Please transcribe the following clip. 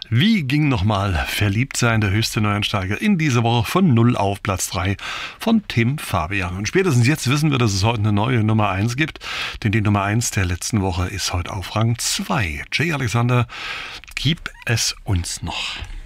Wie ging nochmal Verliebt sein, der höchste Neuansteiger in dieser Woche von 0 auf Platz 3 von Tim Fabian. Und spätestens jetzt wissen wir, dass es heute eine neue Nummer 1 gibt, denn die Nummer 1 der letzten Woche ist heute auf Rang 2. Jay Alexander, gib es uns noch.